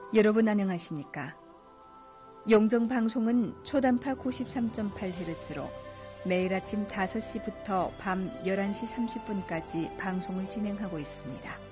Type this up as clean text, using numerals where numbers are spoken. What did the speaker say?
여러분 안녕하십니까? 용정방송은 초단파 93.8Hz로 매일 아침 5시부터 밤 11시 30분까지 방송을 진행하고 있습니다.